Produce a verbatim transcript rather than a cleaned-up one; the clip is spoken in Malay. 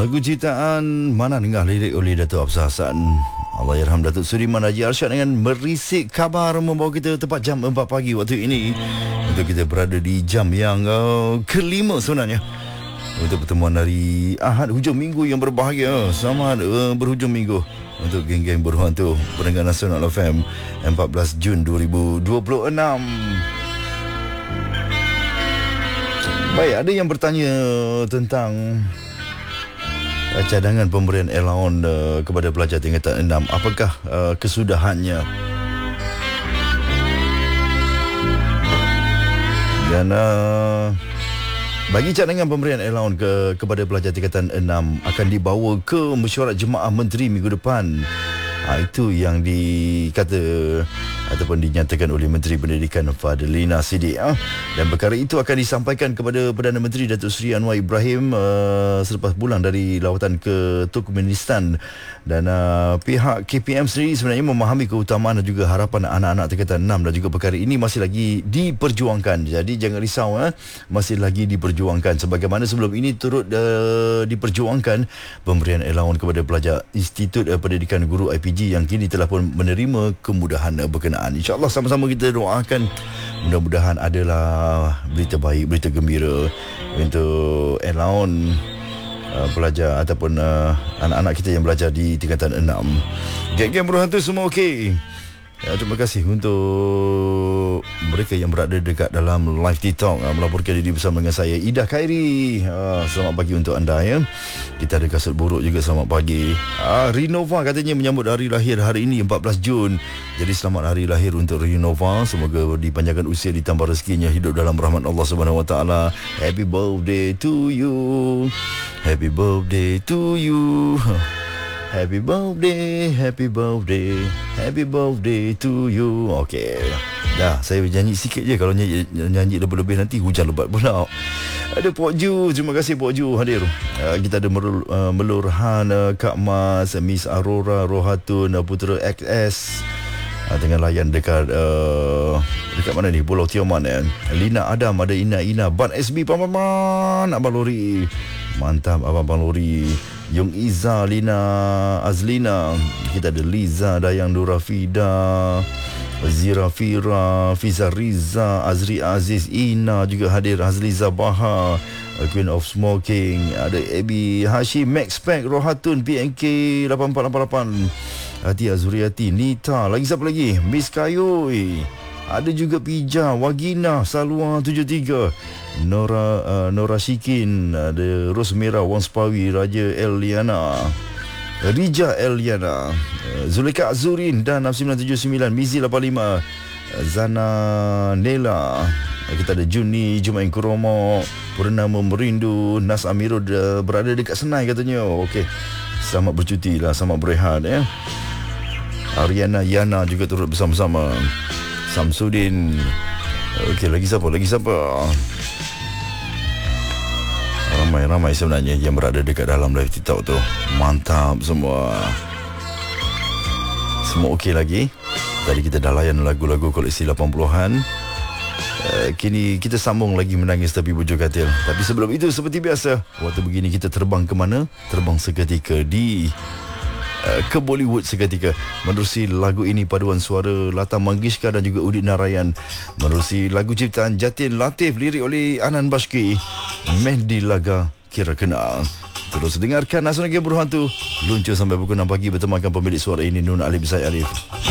Lagu ciptaan Mana Dengar, lirik oleh Datuk Abzal Hassan. Allahyarham Datuk Sudiman Haji Arsyad dengan Merisik Khabar membawa kita tepat jam empat pagi waktu ini. Untuk kita berada di jam yang uh, kelima sebenarnya, untuk pertemuan hari Ahad hujung minggu yang berbahagia. Selamat uh, berhujung minggu untuk geng-geng berhantu pendengar Nasional F M, empat belas Jun dua ribu dua puluh enam. Baik, ada yang bertanya tentang uh, cadangan pemberian allowance uh, kepada pelajar tingkatan enam. Apakah uh, kesudahannya? Dan uh, bagi cadangan pemberian allowance ke, kepada pelajar tingkatan enam akan dibawa ke mesyuarat jemaah menteri minggu depan. Ha, itu yang dikata ataupun dinyatakan oleh Menteri Pendidikan Fadlina Siddiq. Ha? Dan perkara itu akan disampaikan kepada Perdana Menteri Datuk Seri Anwar Ibrahim uh, selepas pulang dari lawatan ke Turkmenistan. Dan uh, pihak K P M sendiri sebenarnya memahami keutamaan dan juga harapan anak-anak tingkatan enam, dan juga perkara ini masih lagi diperjuangkan. Jadi jangan risau, eh? masih lagi diperjuangkan. Sebagaimana sebelum ini turut uh, diperjuangkan pemberian allowance kepada pelajar Institut uh, Pendidikan Guru I P G yang kini telah pun menerima kemudahan uh, berkenaan. InsyaAllah sama-sama kita doakan mudah-mudahan adalah berita baik, berita gembira untuk allowance Uh, pelajar ataupun uh, anak-anak kita yang belajar di tingkatan enam. Geng-geng berhantu semua okey. Uh, terima kasih untuk mereka yang berada dekat dalam live TikTok, uh, melaporkan diri bersama dengan saya, Ida Khairi. Uh, selamat pagi untuk anda, ya. Kita ada kasut buruk juga, selamat pagi. Uh, Renova katanya menyambut hari lahir hari ini empat belas Jun. Jadi selamat hari lahir untuk Renova. Semoga dipanjangkan usia, ditambah rezekinya, hidup dalam rahmat Allah Subhanahu Wa Taala. Happy birthday to you. Happy birthday to you. Happy birthday, happy birthday, happy birthday to you. Okey. Dah, saya nyanyi sikit je. Kalau nyanyi, nyanyi lebih-lebih nanti hujan lebat pula. Ada Pok Ju, terima kasih Pok Ju hadir. Uh, kita ada Merul, uh, Melurhan, uh, Kak Mas, Miss Aurora, Rohatun, uh, Putera X S. Uh, tengah layan dekat uh, dekat mana ni? Pulau Tioman, eh. Lina Adam, ada Ina Ina, Ban S B, Paman, Abang Lori. Mantap Abang Lori. Yung Iza, Lina Azlina. Kita ada Liza, Dayang Nura Fida, Zira Fira, Fiza Riza, Azri Aziz, Ina juga hadir, Hazliza Baha, Queen of Smoking, ada Abi Hashim, Max Pack, Rohatun, P N K lapan empat lapan lapan, Hati Azuriati, Nita, lagi siapa lagi? Miss Kayoy, ada juga Pija, Wagina, Salwa tujuh tiga, Nora uh, Nora Shikin, ada Rosmera, Wang Spawi, Raja Eliana, Rija Eliana, uh, Zulika Azurin, dan sembilan tujuh sembilan, Mizi lapan lima, Zana Nela. Kita ada Juni, Jumain Kuromo, Purnama Merindu, Nas Amirud uh, berada dekat Senai katanya. Okey, selamat bercuti lah, selamat berehat, ya. Ariana Yana juga turut bersama-sama. Samsudin. Okey, lagi siapa? Lagi siapa? Ramai-ramai sebenarnya yang berada dekat dalam live TikTok tu. Mantap semua. Semua okey lagi. Tadi kita dah layan lagu-lagu koleksi lapan puluhan. Uh, kini kita sambung lagi Menangis Tapi Bujur Katil. Tapi sebelum itu, seperti biasa, waktu begini kita terbang ke mana? Terbang seketika di uh, ke Bollywood seketika. Menerusi lagu ini paduan suara Lata Mangeshkar dan juga Udit Narayan. Menerusi lagu ciptaan Jatin Latif, lirik oleh Anan Bashki, Mehdi Laga Kira Kenal. Terus dengarkan Nasional Game Berhantu, luncur sampai pukul enam pagi bertemankan pemilik suara ini, Nun Alif Zaid Alif.